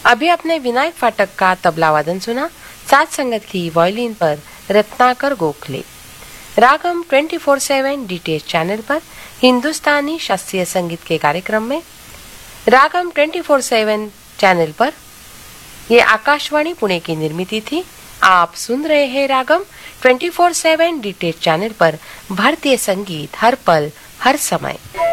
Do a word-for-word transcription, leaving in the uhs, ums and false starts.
अभी आपने विनायक फाटक का तबला वादन सुना, साथ संगत की वायलिन पर रत्नाकर गोखले। रागम ट्वेंटी फोर सेवन डीटीएच चैनल पर हिंदुस्तानी शास्त्रीय संगीत के कार्यक्रम में रागम ट्वेंटी फोर सेवन चैनल पर ये आकाशवाणी पुणे की निर्मित थी। आप सुन रहे हैं रागम ट्वेंटी फोर सेवन डीटीएच चैनल पर भारतीय संगीत हर पल हर समय।